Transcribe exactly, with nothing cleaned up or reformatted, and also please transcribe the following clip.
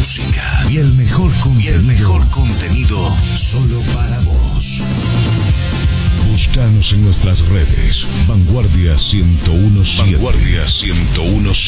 música y el mejor contenido, y el mejor contenido solo para vos. Búscanos en nuestras redes. Vanguardia ciento uno punto siete. Vanguardia ciento uno punto siete.